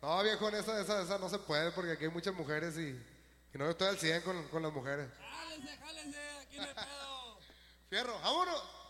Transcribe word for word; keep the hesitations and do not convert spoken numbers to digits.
No, viejo, esa, esa, esa no se puede porque aquí hay muchas mujeres y, y no estoy al cien con, con las mujeres. Jálense, jálense, aquí no hay pedo. Fierro, vámonos.